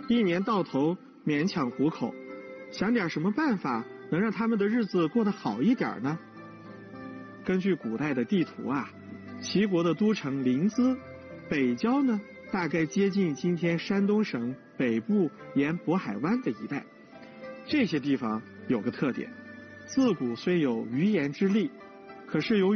一年到头勉强糊口，想点什么办法能让他们的日子过得好一点呢？根据古代的地图啊，齐国的都城临淄，北郊呢大概接近今天山东省北部沿渤海湾的一带。这些地方有个特点，自古虽有鱼盐之利，可是由于